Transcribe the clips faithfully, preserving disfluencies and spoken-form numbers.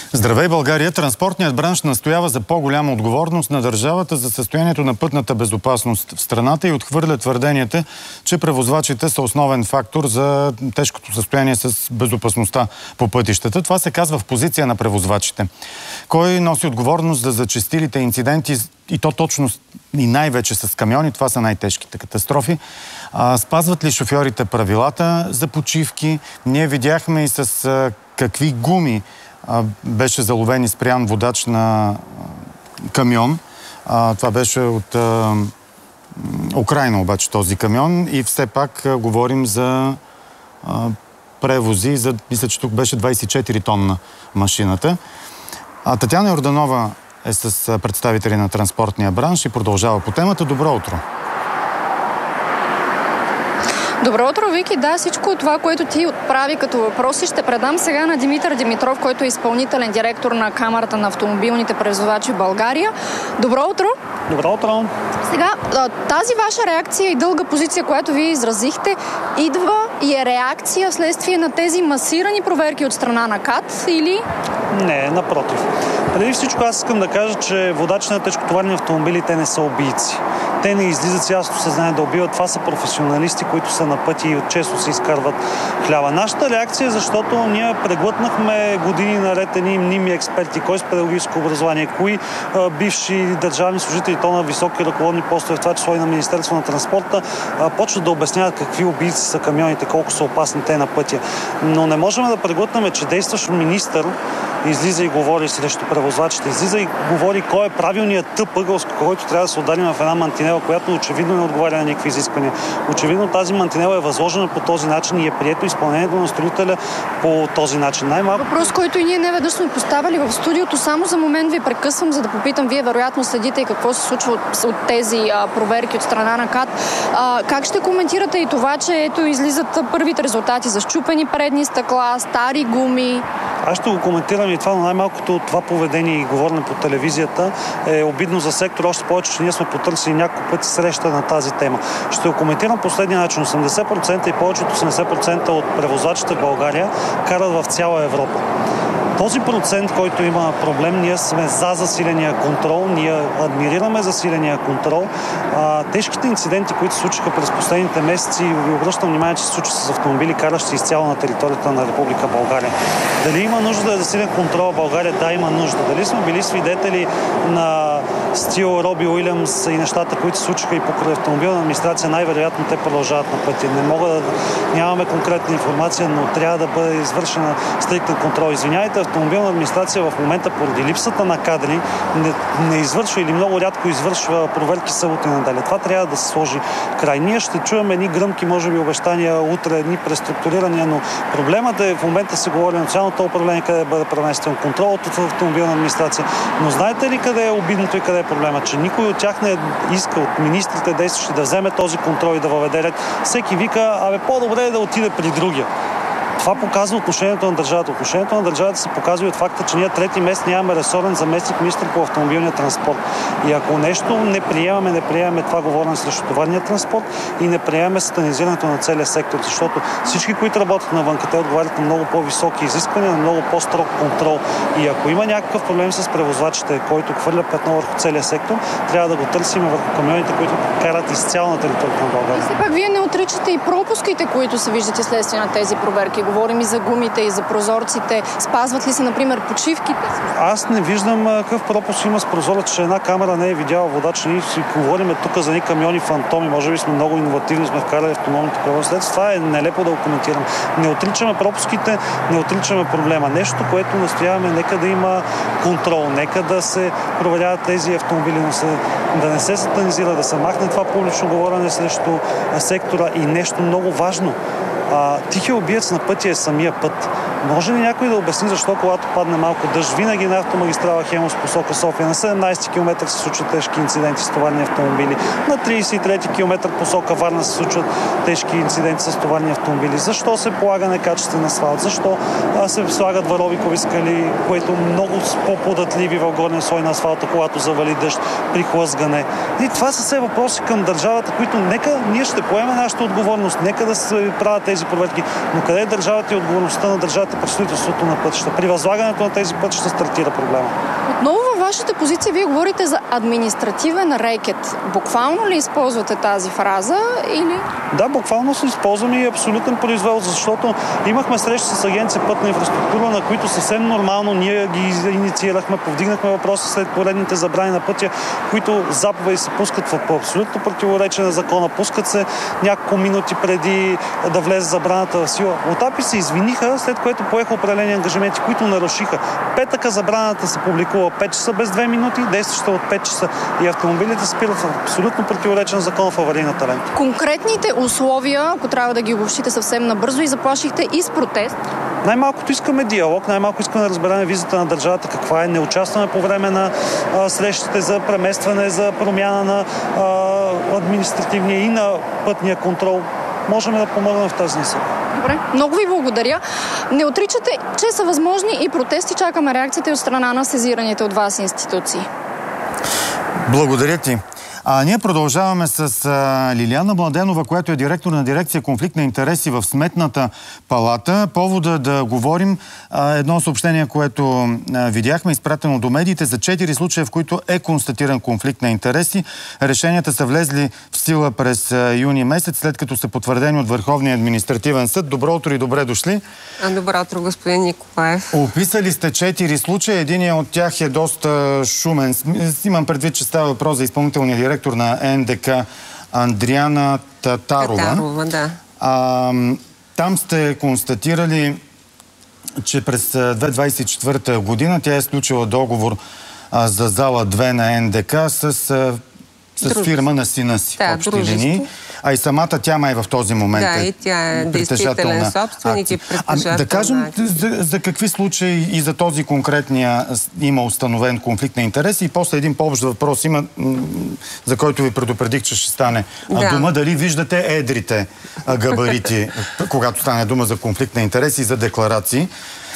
Здравей, България! Транспортният бранш настоява за по-голяма отговорност на държавата за състоянието на пътната безопасност в страната и отхвърля твърденията, че превозвачите са основен фактор за тежкото състояние с безопасността по пътищата. Това се казва в позиция на превозвачите. Кой носи отговорност за зачестилите инциденти, и то точно и най-вече с камиони? Това са най-тежките катастрофи. А, спазват ли шофьорите правилата за почивки? Ние видяхме и с а, какви гуми беше заловен и спрян водач на камион. А, това беше от а, Украйна обаче този камион и все пак а, говорим за а, превози, за, мисля, че тук беше двайсет и четири тонна машината. А, Татяна Йорданова е с представители на транспортния бранш и продължава по темата. Добро утро! Добро утро, Вики. Да, всичко това, което ти отправи като въпроси, ще предам сега на Димитър Димитров, който е изпълнителен директор на Камарата на автомобилните превозвачи в България. Добро утро! Добро утро! Сега, тази ваша реакция и дълга позиция, която вие изразихте, идва и е реакция вследствие на тези масирани проверки от страна на КАТ или? Не, напротив. Преди всичко аз искам да кажа, че водачи на тежкотоварни автомобили, те не са убийци. Те не излизат с ясно съзнание да убиват. Това са професионалисти, които са на пъти и често се изкарват хляба. Нашата реакция е защото ние преглътнахме години наред едни мними експерти, кой с педагогическо образование, кои а, бивши държавни служители, то на високи ръководни постове, в това число и на Министерство на транспорта, а, почват да обясняват какви убийци са камионите, колко са опасни те на пътя. Но не можем да преглътнем, че действащ министър излиза и говори срещу превозвачите, излиза и говори кой е правилният тъп ъгъл, с който трябва да се ударим в една мантинела, която очевидно не отговаря на никакви изисквания. Очевидно тази мантинела е възложена по този начин и е прието изпълнението на строителя по този начин. Най-малко... Въпрос, който и ние не веднъж сме поставили в студиото. Само за момент ви прекъсвам, за да попитам. Вие вероятно следите и какво се случва от, от тези а, проверки от страна на КАТ. А, как ще коментирате и това, че ето излизат първите резултати за счупени предни стъкла, стари гуми? Аз ще го коментирам и това, но най-малкото това поведение и говорене по телевизията е обидно за сектора, още повече, че ние сме потърсили няколко пъти среща на тази тема. Ще го коментирам последния начин. осемдесет процента и повече от осемдесет процента от превозвачите в България карат в цяла Европа. Този процент, който има проблем, ние сме за засиления контрол, ние адмирираме засиления контрол. А, тежките инциденти, които се случиха през последните месеци, ви обръщам внимание, че се случва с автомобили, каращи изцяло на територията на Република България. Дали има нужда да е засилен контрол в България? Да, има нужда. Дали сме били свидетели на стил Роби Уилямс и нещата, които се случиха и покрай автомобилна администрация, най-вероятно те продължават на пътя. Не мога да... Нямаме конкретна информация, но трябва да бъде извършена стриктен контрол. Извинявайте, автомобилна администрация в момента поради липсата на кадри не, не извършва или много рядко извършва проверки събота и неделя. Това трябва да се сложи край. Ние ще чуем едни гръмки, може би обещания утре, едни преструктурирания, но проблемът е в момента се говори националното управление, къде бъде преместен контролът от автомобилна администрация. Но знаете ли къде е обидното и къде е проблема? Че никой от тях не иска от министрите действащи да вземе този контрол и да въведе ред. Всеки вика, абе по-добре е да отиде при другия. Това показва отношението на държавата. Отношението на държавата се показва и от факта, че ние трети месец нямаме ресорен заместник министър по автомобилния транспорт. И ако нещо не приемаме, не приемаме това говорене срещу товарния транспорт и не приемаме сатанизирането на целия сектор, защото всички, които работят навън, те отговарят на много по-високи изисквания, на много по-строг контрол. И ако има някакъв проблем с превозвачите, който хвърля петно върху целия сектор, трябва да го търсим върху камионите, които карат изцяло на територията на България. Все пак вие не отричате и пропуските, които се виждате следствие на тези проверки. Говорим и за гумите, и за прозорците. Спазват ли се, например, почивките? Аз не виждам какъв пропуск има с прозорец, че една камера не е видяла водач. Ние си говорим тук за едни камиони фантоми. Може би сме много иновативни, сме вкарали автономните превозни. Това е нелепо да го коментирам. Не отричаме пропуските, не отричаме проблема. Нещо, което настояваме, нека да има контрол, нека да се проверяват тези автомобили, но се, да не се сатанизира, да се махне това публично говорене срещу сектора и нещо много важно. А, тихия убиец на пътя е самия път. Може ли някой да обясни защо, когато падне малко дъжд, винаги на автомагистрала Хемус посока София на седемнайсети километър се случват тежки инциденти с товарни автомобили, на трийсет и трети километър посока Варна се случват тежки инциденти с товарни автомобили? Защо се полага некачествен асфалт? Защо а, се слагат варовикови скали, което много по-податливи в горния слой на асфалта, когато завали дъжд при хлъзгане? И това са все въпроси към държавата, които нека ние ще поемем нашата отговорност, нека да се правят тези проверки. Но къде е държавата и отговорността на държавата държавата при строителството на пътища. При възлагането на тези пътища стартира проблема. Отново във вашата позиция вие говорите за административен рекет. Буквално ли използвате тази фраза или... Да, буквално се използваме и абсолютен произвол, защото имахме срещи с Агенция пътна инфраструктура, на които съвсем нормално ние ги инициирахме, повдигнахме въпроса след поредните забрани на пътя, които заповеди се пускат в абсолютно противоречие на закона, пускат се няколко минути преди да влезе забраната в сила. От АПИ се извиниха, след което поеха определени ангажименти, които нарушиха. Петъка забраната се публикува пет часа без две минути, действаща от пет часа и автомобилите спират в абсолютно противоречен закон в аварийната лента. Конкретните условия, ако трябва да ги обобщите съвсем набързо, и заплашихте и с протест? Най-малкото искаме диалог, най-малко искаме да разберем визата на държавата каква е. Не участваме по време на а, срещите за преместване, за промяна на а, административния и на пътния контрол. Можем да помогнем в тази насока. Добре, много ви благодаря. Не отричате, че са възможни и протести. Чакаме реакцията от страна на сезираните от вас институции. Благодаря ти. А ние продължаваме с а, Лилияна Младенова, която е директор на дирекция конфликт на интереси в Сметната палата. Повода да говорим а, едно съобщение, което а, видяхме, изпратено до медиите за четири случая, в които е констатиран конфликт на интереси. Решенията са влезли в сила през а, юни месец, след като са потвърдени от Върховния административен съд. Добро утро и добре дошли. Добро утро, господин Николаев. Описали сте четири случая. Единият от тях е доста шумен. Имам предвид, че става въпрос за изпълнителния директор на Н Д К Андриана Татарова. Татарова, да. А, там сте констатирали, че през две хиляди двадесет и четвърта година тя е сключила договор а, за зала две на Н Д К с, а, с фирма на сина си. Да, в общи линии. А и самата тя май в този момент да, е и тя е действителен собственик и притежател. А, да кажем на за, за какви случаи и за този конкретния има установен конфликт на интереси и после един по-общ въпрос има, за който ви предупредих, че ще стане да. дума. Дали виждате едрите габарити, когато стане дума за конфликт на интереси и за декларации?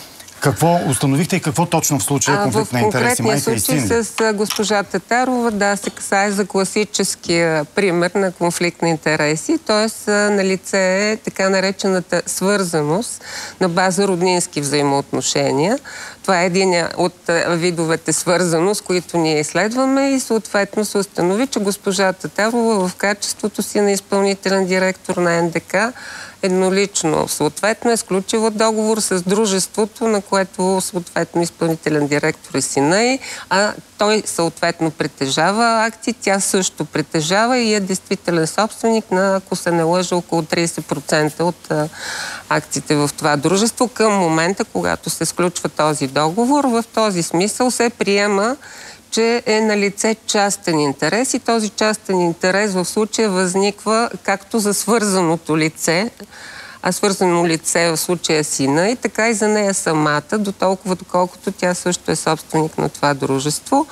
Какво установихте и какво точно в случая конфликт на интереси? В конкретния случай с госпожа Татарова, да, се касае за класическия пример на конфликт на интереси, т.е. на лице е така наречената свързаност на база роднински взаимоотношения. Това е един от видовете свързаност, които ние изследваме и съответно се установи, че госпожа Татарова в качеството си на изпълнителен директор на Н Д К еднолично съответно е сключила договор с дружеството, на което съответно изпълнителен директор е сина й, а той съответно притежава акции, тя също притежава и е действителен собственик на, ако се не лъжа, около тридесет процента от акциите в това дружество към момента, когато се сключва този договор. В този смисъл се приема, че е на лице частен интерес и този частен интерес в случая възниква както за свързаното лице, а свързано лице в случая сина и така и за нея самата, до толкова доколкото тя също е собственик на това дружество.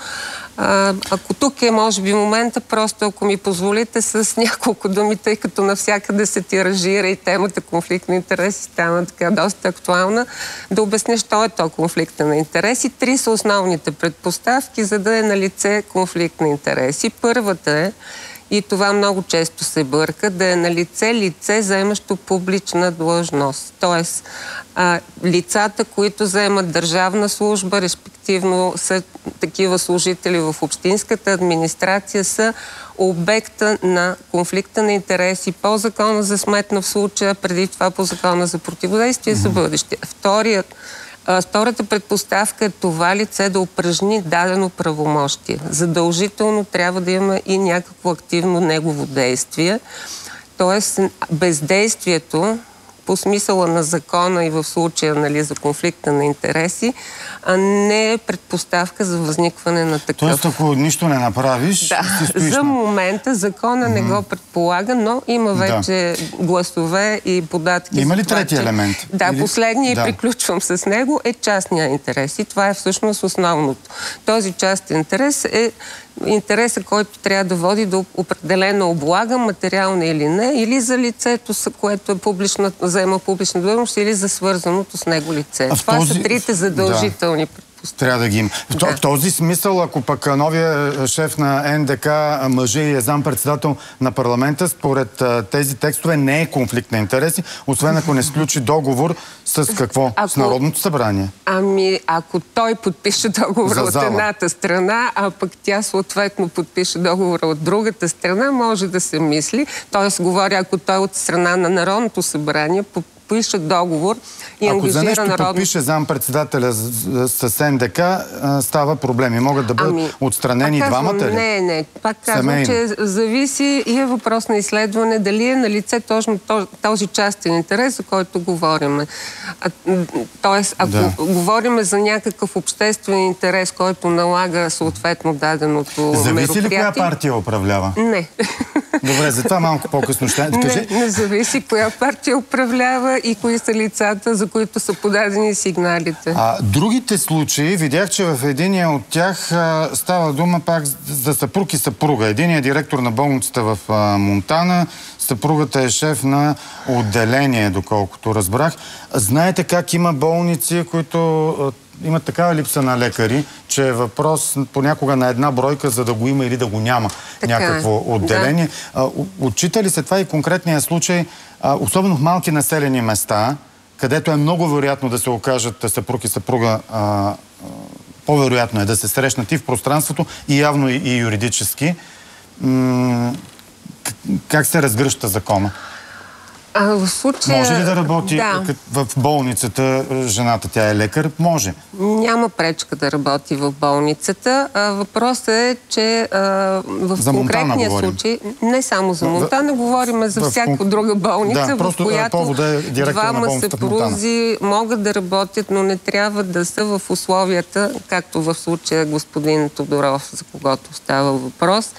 А, ако тук е, може би, момента, просто ако ми позволите с няколко думи, тъй като навсякъде се тиражира и темата конфликт на интереси стана така доста актуална, да обясня, що е то конфликта на интереси. Три са основните предпоставки, за да е на лице конфликт на интереси. Първата е, и това много често се бърка, да е на лице лице, заемащо публична длъжност. Тоест, а, лицата, които заемат държавна служба, респективно са такива служители в общинската администрация, са обекта на конфликта на интереси по закона за сметна в случая, преди това по закона за противодействие за бъдеще. Вторият Втората предпоставка е това лице да упражни дадено правомощие. Задължително трябва да има и някакво активно негово действие. Тоест, бездействието по смисъла на закона и в случая, нали, за конфликта на интереси, а не е предпоставка за възникване на такъв. Тоест, ако нищо не направиш, да, си стоиш. За момента закона mm-hmm. не го предполага, но има вече да. гласове и податки. Има ли трети че... елемент? Да, Или... последния да. и приключвам с него е частния интерес. И това е всъщност основното. Този частен интерес е интереса, който трябва да води до определена облага, материална или не, или за лицето, което е публична, заема публична длъжност, или за свързаното с него лице. А това този... са трите задължителни да. предпоставки. Трябва да ги има. В Да. този смисъл, ако пък новия шеф на Н Д К мъже и е заместник-председател на парламента, според тези текстове не е конфликт на интереси, освен ако не сключи договор с какво? Ако... С Народното събрание. Ами, ако той подпише договора от едната страна, а пък тя съответно подпише договора от другата страна, може да се мисли. Тоест, говоря, ако той от страна на Народното събрание подпише договор и ако ангажира за нещо народно... подпише заместник-председателя с, с Н Д К, става проблеми. Могат да бъдат ами, отстранени двамата ли? Не, не. Пак казвам, Семейно. че зависи и е въпрос на изследване дали е на лице точно този частен интерес, за който говорим. А, тоест, ако да. говорим за някакъв обществен интерес, който налага съответно даденото мероприятие... Зависи ли коя партия управлява? Не. Добре, за това малко по-късно ще... Не, не зависи коя партия управлява и кои са лицата, за които са подадени сигналите. А другите случаи, видях, че в единия от тях а, става дума пак за съпруг и съпруга. Единият е директор на болницата в а, Монтана, съпругата е шеф на отделение, доколкото разбрах. Знаете как има болници, които а, имат такава липса на лекари, че е въпрос понякога на една бройка, за да го има или да го няма така, някакво отделение. Да. А, отчита ли се това и конкретния случай, а, особено в малки населени места, където е много вероятно да се окажат съпруг и съпруга, а, а, по-вероятно е да се срещнат и в пространството, и явно и, и юридически. М- как се разгръща закона? А в случая... Може ли да работи да. в болницата жената? Тя е лекар? Може. Няма пречка да работи в болницата. А, въпросът е, че а, в за конкретния случай, не само за Монтана, говорим за в, всяка в, друга болница, да, в която е двама съпрузи могат да работят, но не трябва да са в условията, както в случая господин Тодоров, за когото става въпрос,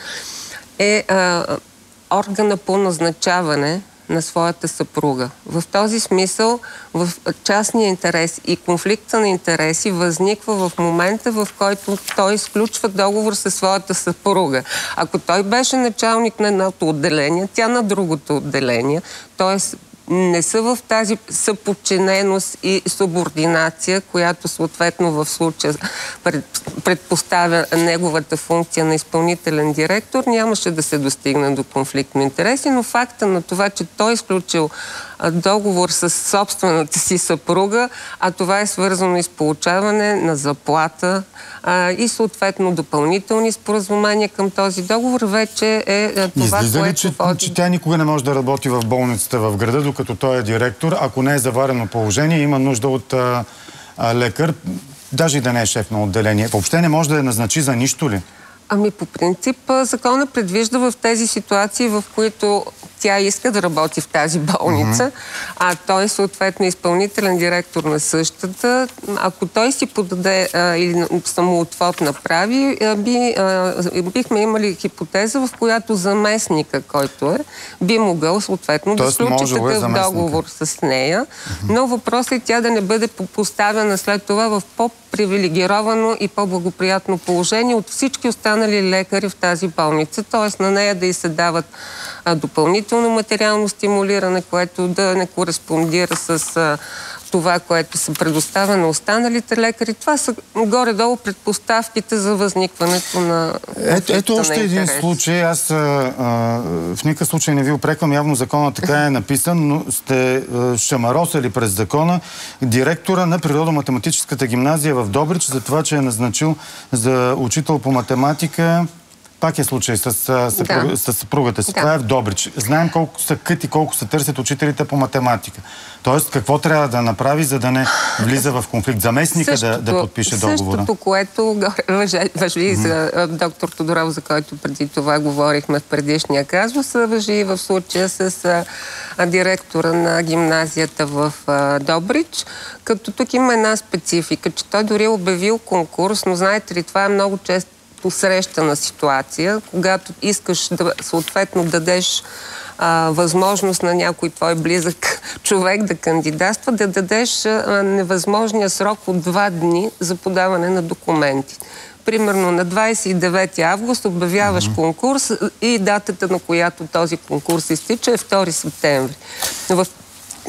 е а, органа по назначаване на своята съпруга. В този смисъл, в частния интерес и конфликта на интереси възниква в момента, в който той сключва договор със своята съпруга. Ако той беше началник на едното отделение, тя на другото отделение, т.е. не са в тази съподчиненост и субординация, която съответно в случая пред, предпоставя неговата функция на изпълнителен директор, нямаше да се достигне до конфликт на интереси, но факта на това, че той е изключил договор с собствената си съпруга, а това е свързано и с получаване на заплата а, и съответно допълнителни споразумения към този договор, вече е това, излиза ли, което че, води... че тя никога не може да работи в болницата в града, докато той е директор, ако не е заварено положение, има нужда от а, а, лекар, даже и да не е шеф на отделение. Въобще не може да я назначи за нищо ли? Ами по принцип закона предвижда в тези ситуации, в които тя иска да работи в тази болница, mm-hmm. а той е съответно изпълнителен директор на същата. Ако той си подаде а, или самоотвод направи, а, би, а, бихме имали хипотеза, в която заместника, който е, би могъл съответно Тоест, да сключи такъв е договор с нея. Mm-hmm. Но въпросът е тя да не бъде поставена след това в по-привилегировано и по-благоприятно положение от всички останали лекари в тази болница. Т.е. на нея да й се дават а, допълнително материално стимулиране, което да не кореспондира с а, това, което се предоставя на останалите лекари. Това са горе-долу предпоставките за възникването на Ето, ето още един случай. Аз а, а, в никакъв случай не ви упреквам. Явно закона така е написан, но сте а, шамаросали през закона директора на Природо-математическата гимназия в Добрич за това, че е назначил за учител по математика. Пак е случай с, с, да. с съпругата си. Да. Това е в Добрич. Знаем колко са къти, колко се търсят учителите по математика. Тоест, какво трябва да направи, за да не влиза в конфликт? Заместника същото, да, да подпише договора. Същото, което въжи mm-hmm. за доктор Тодоров, за който преди това говорихме в предишния казус, въжи и в случая с а, директора на гимназията в а, Добрич. Като тук има една специфика, че той дори е обявил конкурс, но знаете ли, това е много често посрещана ситуация, когато искаш да съответно дадеш а, възможност на някой твой близък човек да кандидатства, да дадеш а, невъзможния срок от два дни за подаване на документи. Примерно на двадесет и девети август обявяваш mm-hmm. конкурс и датата, на която този конкурс изтича, е втори септември. В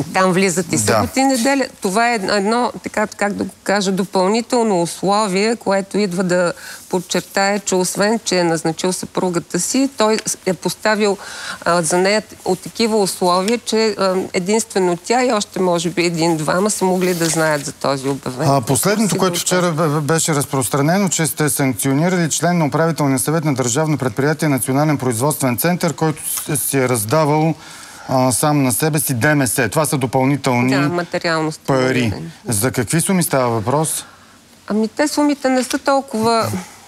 там влизат и събота и неделя. Това е едно, така, как да го кажа, допълнително условие, което идва да подчертае, че освен, че е назначил съпругата си, той е поставил а, за нея от такива условия, че а, единствено тя и още може би един-двама са могли да знаят за този обявен. А, последното, което вчера беше разпространено, че сте санкционирали член на управителния съвет на Държавно предприятие Национален производствен център, който си е раздавал а, сам на себе си ДМС. Това са допълнителни да, материално пари. За какви суми става въпрос? Ами те сумите не са толкова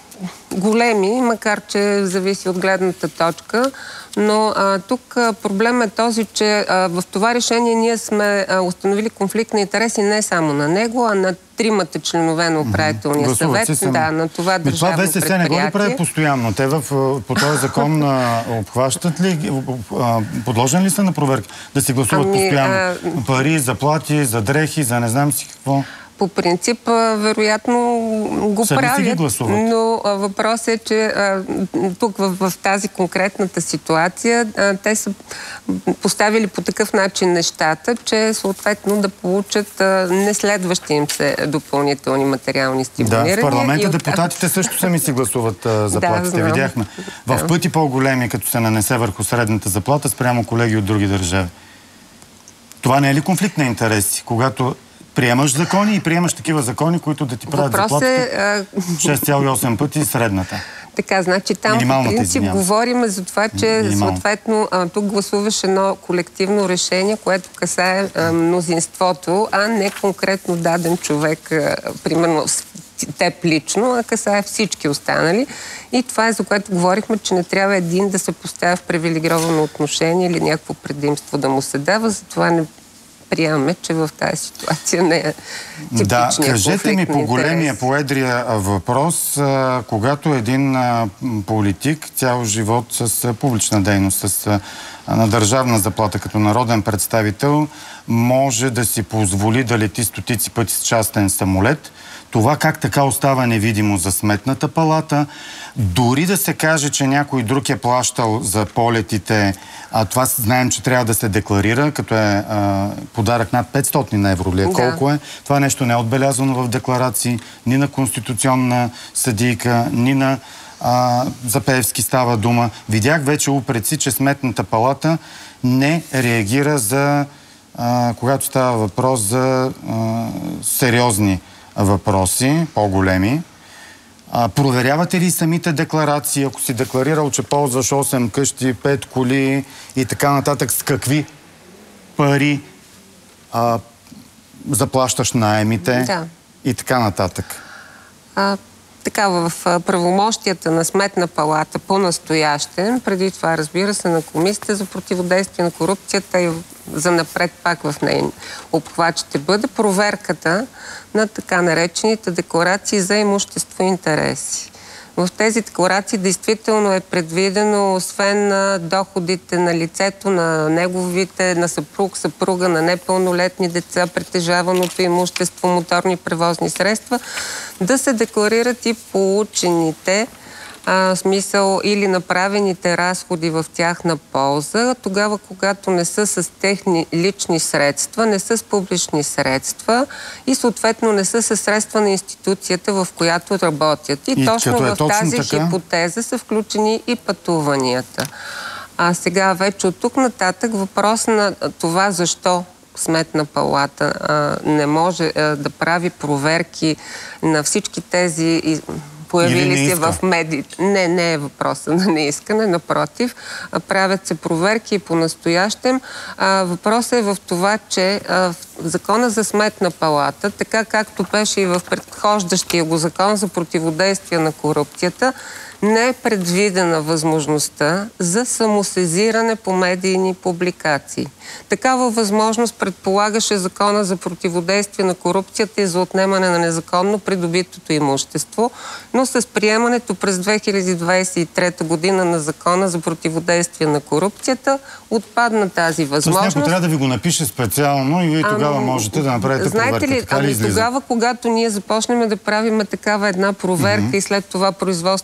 големи, макар че зависи от гледната точка, но а, тук а, проблем е този, че а, в това решение ние сме а, установили конфликт на интереси не само на него, а на тримата членове на управителния mm-hmm. съвет, съм... да, на това държавно предприятие. Това ВСС не го ли прави постоянно? Те в, по този закон а, обхващат ли, а, подложен ли са на проверка? Да си гласуват ами, постоянно а... пари, заплати, за дрехи, за не знам си какво? По принцип, вероятно го Сами правят, но въпросът е, че тук в, в тази конкретната ситуация те са поставили по такъв начин нещата, че съответно да получат неследващи им се допълнителни материални стимулирания. Да, в парламента депутатите също сами си гласуват заплатите, да, видяхме. В да. пъти по-големи, като се нанесе върху средната заплата, спрямо колеги от други държави. Това не е ли конфликт на интереси, когато приемаш закони и приемаш такива закони, които да ти правят заплатите е, шест цяло и осем пъти средната? Така, значи там по принцип говорим за това, че съответно тук гласуваш едно колективно решение, което касае а, мнозинството, а не конкретно даден човек, а, примерно теб лично, а касае всички останали. И това е за което говорихме, че не трябва един да се поставя в привилегировано отношение или някакво предимство да му се дава, затова не приемаме, че в тази ситуация не е типичния Да, кажете ми по големия, по едрия въпрос, а, когато един а, политик цял живот с а, публична дейност, с а, на държавна заплата като народен представител, може да си позволи да лети стотици пъти с частен самолет, това как така остава невидимо за Сметната палата, дори да се каже, че някой друг е плащал за полетите, а това знаем, че трябва да се декларира, като е а, подарък над петстотин евро ли е, да. Колко е. Това нещо не е отбелязано в декларации, ни на конституционна съдийка, ни на а, за Пеевски става дума. Видях вече упреци, че Сметната палата не реагира за, а, когато става въпрос за а, сериозни въпроси, по-големи. А, проверявате ли самите декларации, ако си декларирал, че ползваш осем къщи, пет коли и така нататък, с какви пари а, заплащаш наемите да. И така нататък? А, така, в правомощията на Сметна палата по-настоящен, преди това, разбира се, на Комисията за противодействие на корупцията и за напред пак в нейн обхват ще бъде проверката на така наречените декларации за имущество и интереси. В тези декларации действително е предвидено, освен на доходите на лицето, на неговите, на съпруг, съпруга, на непълнолетни деца, притежаваното имущество, моторни превозни средства, да се декларират и получените А, смисъл или направените разходи в тяхна полза, тогава когато не са с техни лични средства, не са с публични средства и съответно не са с средства на институцията, в която работят. И, и точно в точно тази така? хипотеза са включени и пътуванията. А сега вече от тук нататък въпрос на това защо Сметна палата а, не може а, да прави проверки на всички тези появили се в медиите. Не, не е въпроса на неискане, напротив. Правят се проверки и по-настоящем. Въпросът е в това, че в Закона за Сметна палата, така както беше и в предхождащия го Закон за противодействие на корупцията, не е предвидена възможността за самосезиране по медийни публикации. Такава възможност предполагаше Закона за противодействие на корупцията и за отнемане на незаконно придобитото имущество, но с приемането през две хиляди двадесет и трета година на Закона за противодействие на корупцията отпадна тази възможност. Тоест някой трябва да ви го напише специално и вие тогава ами, можете да направите знаете проверка. Ли, така ли ами излиза? Тогава, когато ние започнем да правим такава една проверка mm-hmm. и след това производството влезе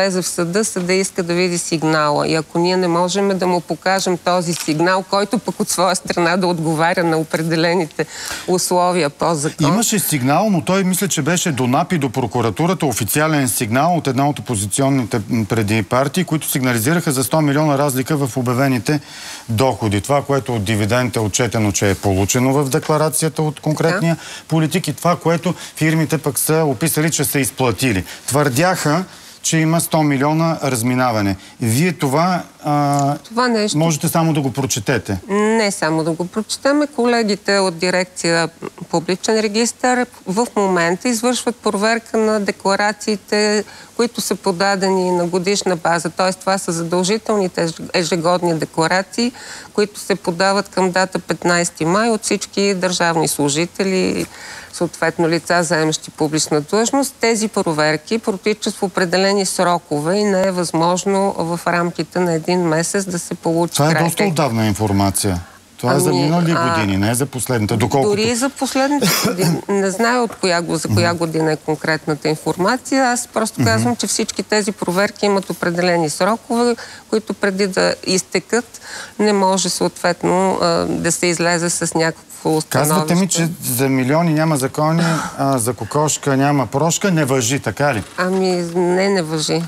влезе в съда, съда иска да види сигнала. И ако ние не можем да му покажем този сигнал, който пък от своя страна да отговаря на определените условия по закон. Имаше сигнал, но той мисля, че беше до НАП и до прокуратурата официален сигнал от една от опозиционните преди партии, които сигнализираха за сто милиона разлика в обявените доходи. Това, което от дивиденд е отчетено, че е получено в декларацията от конкретния да. политик и това, което фирмите пък са описали, че са изплатили. Твърдяха, че има сто милиона разминаване. Вие това, а, това нещо... можете само да го прочетете. Не само да го прочетаме. Колегите от дирекция Публичен регистър в момента извършват проверка на декларациите, които са подадени на годишна база. Т.е. това са задължителните ежегодни декларации, които се подават към дата петнайсети май от всички държавни служители, съответно лица, заемащи публична длъжност. Тези проверки протичат в определени срокове и не е възможно в рамките на един месец да се получи Това е край. доста отдавна информация. Това ами, е за минали а... години, не е за последните. Доколкото... Дори за последните години. Не знае от коя, за коя година е конкретната информация. Аз просто казвам, че всички тези проверки имат определени срокове, които преди да изтекат не може съответно да се излезе с някакво становище. Казвате ми, че за милиони няма закони, а за кокошка няма прошка. Не важи, така ли? Ами не, не важи.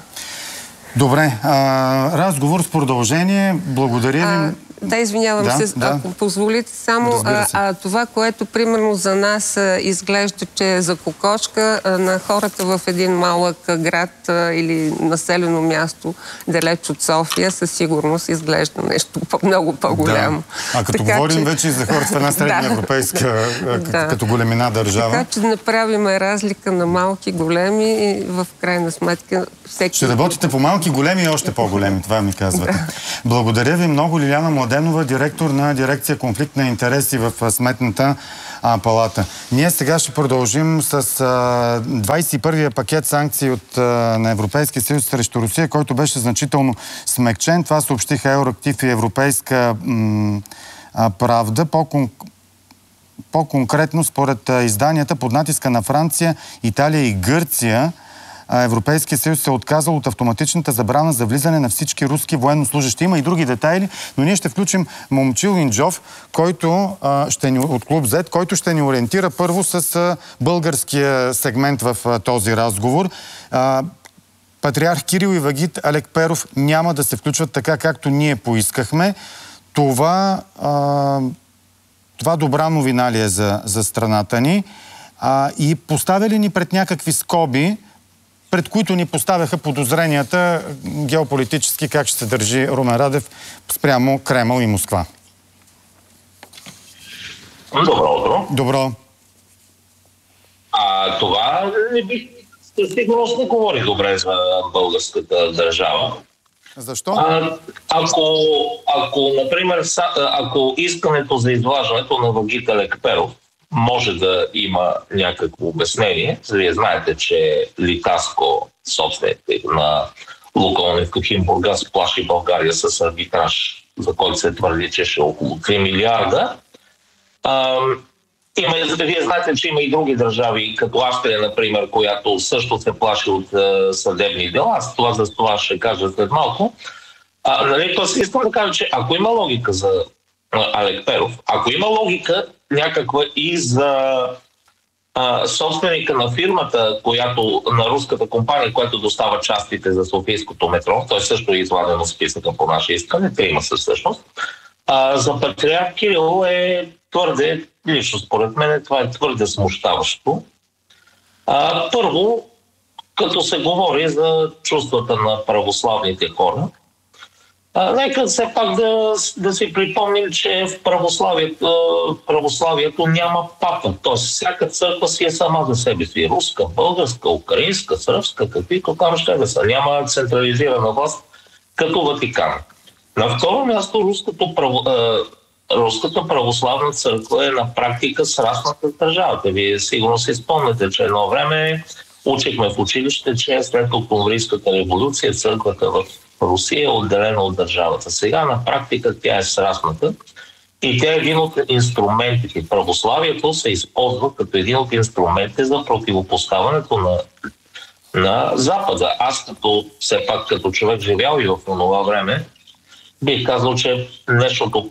Добре. А, разговор с продължение. Благодаря ви. А... Да, извинявам да, се, да. ако позволите само, а, а това, което примерно за нас а, изглежда, че е за кокошка, а, на хората в един малък град а, или населено място, далеч от София, със сигурност изглежда нещо по- много по-голямо. Да. А като така, говорим че... вече за хората в една средна европейска да. като големина държава. Така че направим разлика на малки, големи и в крайна сметка всеки... Ще работите по малки, големи и още по-големи, това ми казвате. Да. Благодаря ви много, Лиляна Младенова, директор на дирекция конфликт на интереси в Сметната а, палата. Ние сега ще продължим с а, двайсет и първия пакет санкции от, а, на Европейския съюз срещу Русия, който беше значително смекчен. Това съобщиха Евроактив и Европейска м, а, правда. По-кон... По-конкретно, според а, изданията, под натиска на Франция, Италия и Гърция, Европейския съюз се е отказал от автоматичната забрана за влизане на всички руски военнослужащи. Има и други детайли, но ние ще включим Момчил Инджов, който а, ще ни, от Клуб Z, който ще ни ориентира първо с а, българския сегмент в а, този разговор. А, Патриарх Кирил и Вагит Алекперов няма да се включват така, както ние поискахме. Това, а, това добра новина ли е за, за страната ни? А, и поставя ли ни пред някакви скоби, пред които ни поставяха подозренията геополитически как ще се държи Румен Радев спрямо Кремъл и Москва? Добро утро. Добро. А това не бих със сигурност не говори добре за българската държава. Защо? А, ако, ако, например, ако искането за излажането на Вагит Алекперов може да има някакво обяснение. Вие знаете, че Литаско, собственик на Лукойл Нефтохим Бургас, плаши България с арбитраж, за който се твърди, че ще е около три милиарда. А, има, вие знаете, че има и други държави, като Австрия, например, която също се плаши от а, съдебни дела. Аз това за това ще кажа след малко. А, нали, то си искам да кажа, че ако има логика за Алекперов, ако има логика някаква и за а, собственика на фирмата, която, на руската компания, която достава частите за Софийското метро, той също е изваден от списъка по наше искане, трима са всъщност. А, за Патриарх Кирил е твърде, лично според мен, това е твърде смущаващо. А, първо, като се говори за чувствата на православните хора, А, нека все пак да, да си припомним, че в православието, православието няма папа. Тоест всяка църква си е сама за себе си. Руска, българска, украинска, сръбска, каквито там ще да са. Няма централизирана власт като Ватикан. На второ място руското право, е, руската православна църква е на практика срасната с държавата. Вие сигурно си спомняте, че едно време учихме в училище, че след Октомврийската революция църквата в Русия е отделена от държавата. Сега на практика тя е срасната и тя е един от инструментите. Православието се използва като един от инструментите за противопоставянето на на Запада. Аз като, все пак като човек живял и в това време, бих казал, че нещото,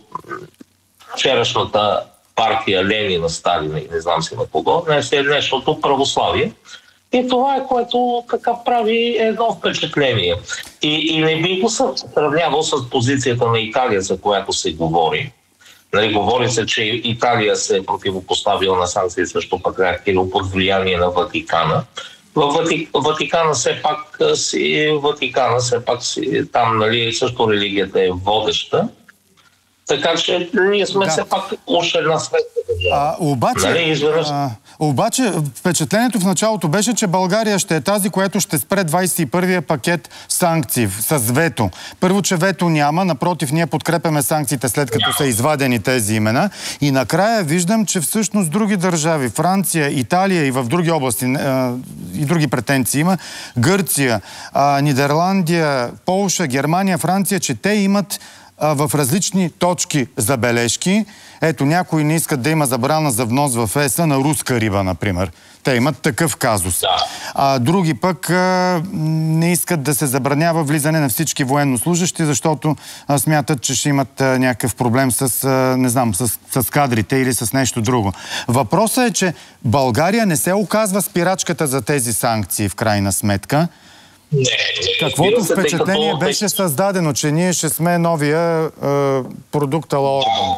вчерашната партия Ленина, Сталина и не знам си на кого, днес е нещото православие. И това е, което така прави едно впечатление. И, и не би го сравнявал с позицията на Италия, за която се говори. Нали, говори се, че Италия се е противопоставила на санкции срещу патриарх Кирил под влияние на Ватикана. В Вати... Ватикана все пак си, Ватикана все пак си, там нали, също религията е водеща. Така че ние сме да. все пак уж една светка държава. Обаче, нали, а, обаче впечатлението в началото беше, че България ще е тази, която ще спре двадесет и първия пакет санкции с вето. Първо, че вето няма, напротив, ние подкрепяме санкциите след като са извадени тези имена. И накрая виждам, че всъщност други държави, Франция, Италия и в други области, а, и други претенции има, Гърция, а, Нидерландия, Полша, Германия, Франция, че те имат в различни точки забележки. Ето, някои не искат да има забрана за внос в ЕС-а на руска риба, например. Те имат такъв казус. А други пък а, не искат да се забранява влизане на всички военнослужащи, защото а, смятат, че ще имат а, някакъв проблем с, а, не знам, с, с кадрите или с нещо друго. Въпросът е, че България не се оказва спирачката за тези санкции в крайна сметка. Не, не, Каквото впечатление като... беше създадено, че ние ще сме новия е, продукт ала Орбан.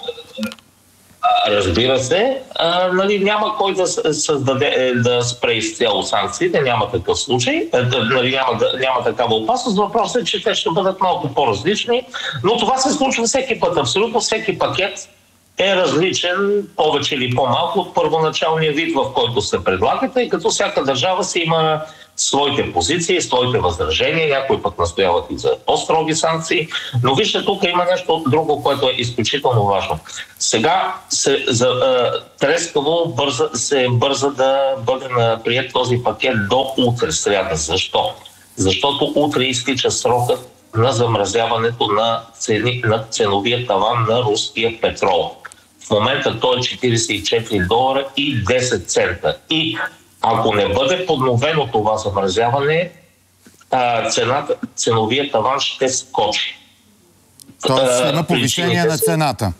Разбира се, а, нали, няма кой да създаде, да спре изцяло санкциите, няма такъв случай, нали, няма, няма такава опасност. Въпросът е, че те ще бъдат малко по-различни, но това се случва всеки път. Абсолютно всеки пакет е различен повече или по-малко от първоначалния вид, в който се предлага, тъй като всяка държава си има своите позиции, своите възражения, някои пък настояват и за по-строги санкции, но вижте, тук има нещо друго, което е изключително важно. Сега се за, а, трескаво бърза, се бърза да бъде прият този пакет до утре сряда. Защо? Защото утре изтича срокът на замразяването на, цени, на ценовия таван на руския петрол. В момента той е четиридесет и четири долара и десет цента. И ако не бъде подновено това замразяване, цената, ценовия таван ще скочи. Тоест има повишение на цената.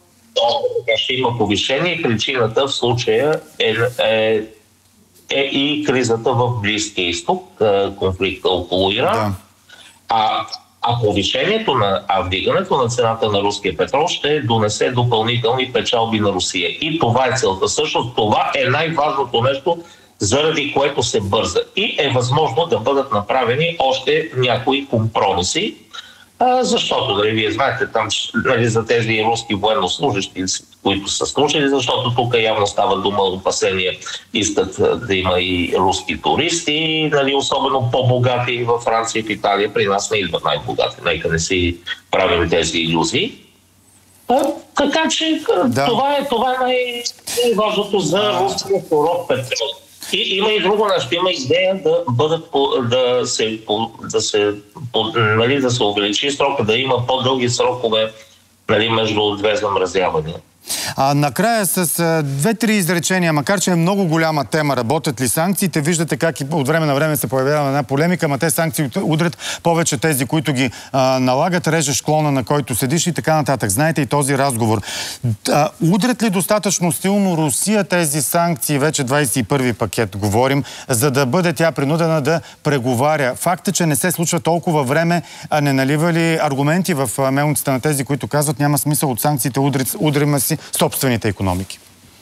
Да, ще има повишение и причината в случая е, е, е и кризата в Близкия изток, конфликта около Иран. Да. А, а повишението на, а вдигането на цената на руския петрол ще донесе допълнителни печалби на Русия. И това е целта. Също това е най-важното нещо, заради което се бърза. И е възможно да бъдат направени още някои компромиси, а, защото, дали вие знаете, там нали, за тези руски военнослужащи, които са служили, защото тук явно става дума опасения, искат да има и руски туристи, нали, особено по-богати във Франция и в Италия. При нас не идват най-богати, нека не си правим тези илюзии. А, така че да. това е, това е най-важното за руския суров петрол. И има и друго нещо, има идея да бъдат да се, да се, нали, да се увеличи срока, да има по-дълги срокове нали, между две замразявания. А накрая с две-три изречения, макар че е много голяма тема, работят ли санкциите, виждате как и от време на време се появява една полемика, ама те санкции удрят повече тези, които ги а, налагат, режеш клона, на който седиш и така нататък. Знаете и този разговор. А, удрят ли достатъчно силно Русия тези санкции, вече двадесет и първи пакет говорим, за да бъде тя принудена да преговаря? Факт е, че не се случва толкова време, а не налива ли аргументи в мелницата на тези, които казват няма смисъл от санкциите, удриме си собствените икономики?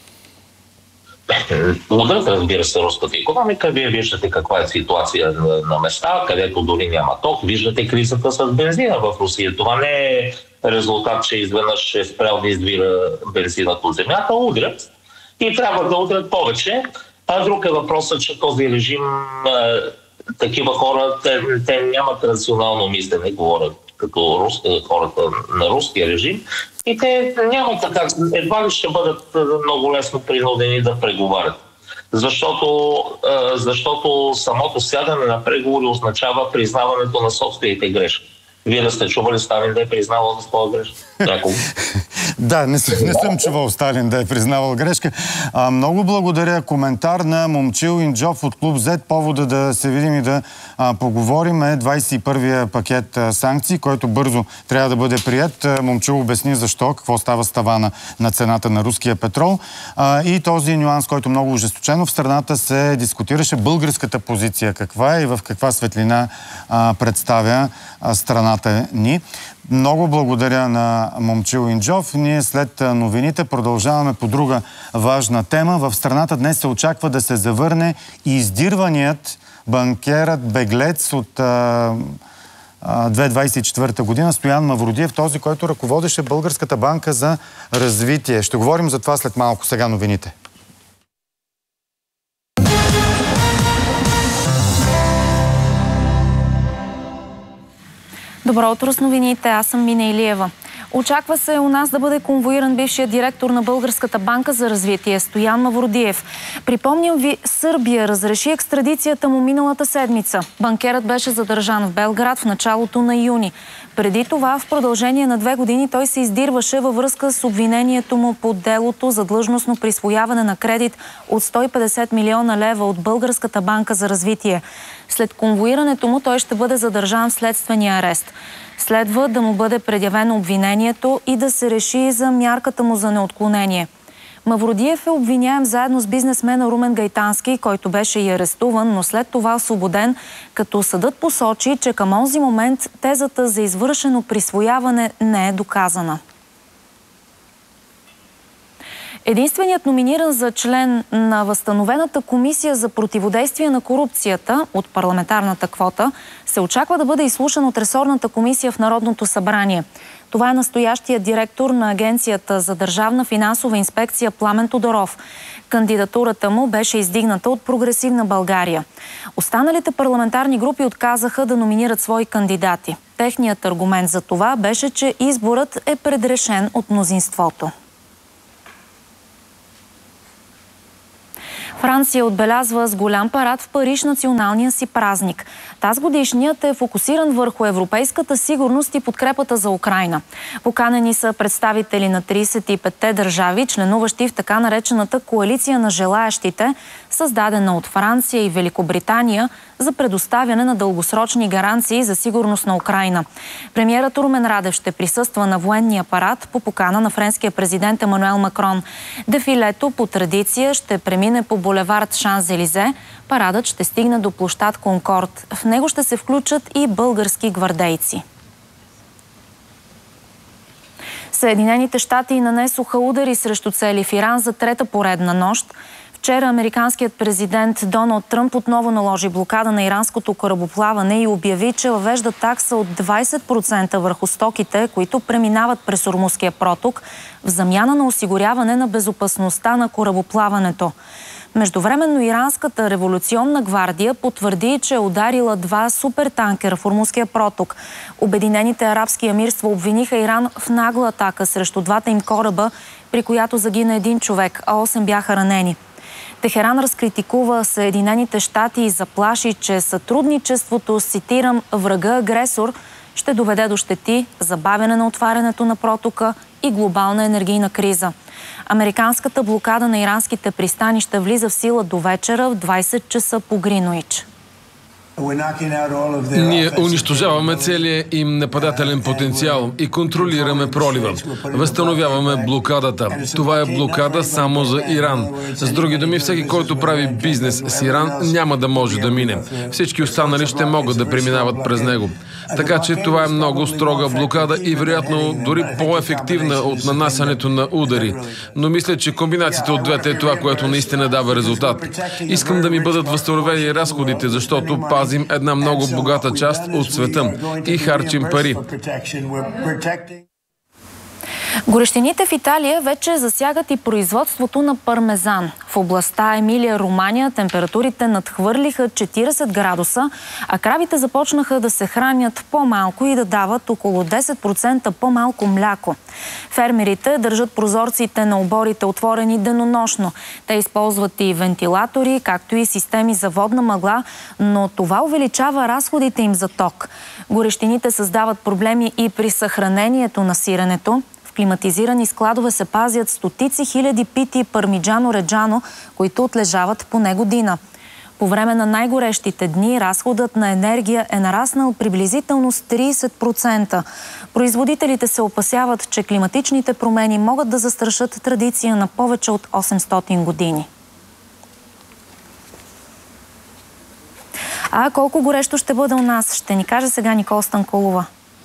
Удрят, разбира се, руската икономика. Вие виждате каква е ситуация на, на места, където дори няма ток. Виждате кризата с бензина в Русия. Това не е резултат, че изведнъж ще спрял да извира бензинът от земята. Удрят и трябва да удрят повече. А друг е въпросът, че този режим, такива хора, те, те нямат рационално мислене, говорят като руска, хората на руския режим, и те няма така, едва ли ще бъдат много лесно принудени да преговарят. Защото, защото самото сядане на преговори означава признаването на собствените грешки. Вие да сте чували Сталин да е признавал за своя грешка? Някога. Да, не, не съм чувал Сталин да е признавал грешка. А, много благодаря. Коментар на Момчил Инджов от Клуб Z. Повода да се видим и да а, поговорим е двадесет и първия пакет а, санкции, който бързо трябва да бъде прият. А, Момчил обясни защо, какво става с тавана на цената на руския петрол. А, и този нюанс, който много ожесточено в страната се дискутираше, българската позиция каква е и в каква светлина а, представя а, страната ни. Много благодаря на Момчил Инджов. Ние след новините продължаваме по друга важна тема. В страната днес се очаква да се завърне и издирваният банкерът беглец от а, а, две хиляди двадесет и четвърта година Стоян Мавродиев, този, който ръководеше Българската банка за развитие. Ще говорим за това след малко. Сега новините. Добро утро с новините. Аз съм Мина Илиева. Очаква се у нас да бъде конвоиран бившия директор на Българската банка за развитие Стоян Мавродиев. Припомням ви, Сърбия разреши екстрадицията му миналата седмица. Банкерът беше задържан в Белград в началото на юни. Преди това, в продължение на две години, той се издирваше във връзка с обвинението му по делото за длъжностно присвояване на кредит от сто и петдесет милиона лева от Българската банка за развитие. След конвоирането му той ще бъде задържан в следствения арест. Следва да му бъде предявено обвинението и да се реши за мярката му за неотклонение. Мавродиев е обвиняем заедно с бизнесмена Румен Гайтански, който беше и арестуван, но след това освободен, като съдът посочи, че към онзи момент тезата за извършено присвояване не е доказана. Единственият номиниран за член на възстановената комисия за противодействие на корупцията от парламентарната квота се очаква да бъде изслушан от ресорната комисия в Народното събрание. Това е настоящият директор на Агенцията за държавна финансова инспекция Пламен Тодоров. Кандидатурата му беше издигната от Прогресивна България. Останалите парламентарни групи отказаха да номинират свои кандидати. Техният аргумент за това беше, че изборът е предрешен от мнозинството. Франция отбелязва с голям парад в Париж националния си празник. Таз годишният е фокусиран върху европейската сигурност и подкрепата за Украйна. Поканени са представители на тридесет и петте държави, членуващи в така наречената коалиция на желаещите, създадена от Франция и Великобритания за предоставяне на дългосрочни гаранции за сигурност на Украйна. Премиерът Румен Радев ще присъства на военния парад по покана на френския президент Емануел Макрон. Дефилето по традиция ще премине по булевард Шанс-Елизе. Парадът ще стигне до площад Конкорд. В него ще се включат и български гвардейци. Съединените щати нанесоха удари срещу цели в Иран за трета поредна нощ. Вчера американският президент Доналд Тръмп отново наложи блокада на иранското корабоплаване и обяви, че въвежда такса от двадесет процента върху стоките, които преминават през Ормузския проток, в замяна на осигуряване на безопасността на корабоплаването. Междувременно иранската революционна гвардия потвърди, че е ударила два супертанкера в Ормузския проток. Обединените арабски емирства обвиниха Иран в нагла атака срещу двата им кораба, при която загина един човек, а осем бяха ранени. Техеран разкритикува Съединените щати и заплаши, че сътрудничеството, цитирам, врага-агресор ще доведе до щети, забавяне на отварянето на протока и глобална енергийна криза. Американската блокада на иранските пристанища влиза в сила до вечера в двадесет часа по Гринуич. Ние унищожаваме целия им нападателен потенциал и контролираме пролива. Възстановяваме блокадата. Това е блокада само за Иран. С други думи, всеки, който прави бизнес с Иран, няма да може да мине. Всички останали ще могат да преминават през него. Така че това е много строга блокада и вероятно дори по-ефективна от нанасянето на удари. Но мисля, че комбинацията от двете е това, което наистина дава резултат. Искам да ми бъдат възстановени разходите, защото пазим една много богата част от света и харчим пари. Горещините в Италия вече засягат и производството на пармезан. В областта Емилия-Романя температурите надхвърлиха четиридесет градуса, а кравите започнаха да се хранят по-малко и да дават около десет процента по-малко мляко. Фермерите държат прозорците на оборите отворени денонощно. Те използват и вентилатори, както и системи за водна мъгла, но това увеличава разходите им за ток. Горещините създават проблеми и при съхранението на сиренето. климатизирани складове се пазят стотици хиляди пити пармиджано реджано, които отлежават поне година. По време на най-горещите дни разходът на енергия е нараснал приблизително с трийсет процента. Производителите се опасяват, че климатичните промени могат да застрашат традиция на повече от осемстотин години. А колко горещо ще бъде у нас, ще ни каже сега Никола Станкулова.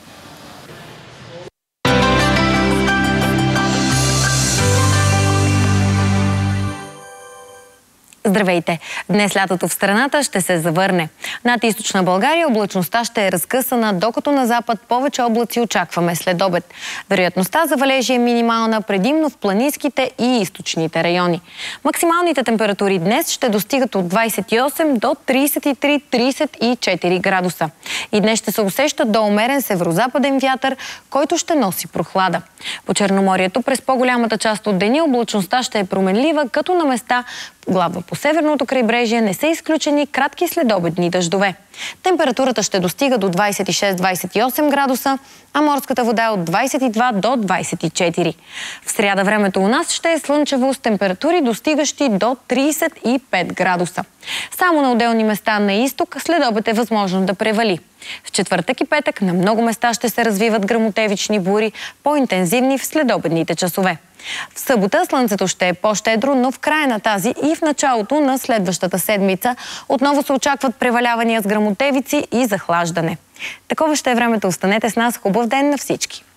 Здравейте! Днес лятото в страната ще се завърне. Над източна България облачността ще е разкъсана, докато на запад повече облаци очакваме след обед. Вероятността за валежи е минимална, предимно в планинските и източните райони. Максималните температури днес ще достигат от двайсет и осем до трийсет и три - трийсет и четири градуса. И днес ще се усеща до умерен северозападен вятър, който ще носи прохлада. По Черноморието през по-голямата част от деня облачността ще е променлива, като на места главно по северното крайбрежие не са изключени кратки следобедни дъждове. Температурата ще достига до двайсет и шест - двайсет и осем градуса, а морската вода е от двайсет и два до двайсет и четири. В сряда времето у нас ще е слънчево с температури достигащи до трийсет и пет градуса. Само на отделни места на изток следобед е възможно да превали. В четвъртък и петък на много места ще се развиват гръмотевични бури, по-интензивни в следобедните часове. В събота слънцето ще е по-щедро, но в края на тази и в началото на следващата седмица отново се очакват превалявания с гръмотевици и захлаждане. Такова ще е времето. Останете с нас. Хубав ден на всички!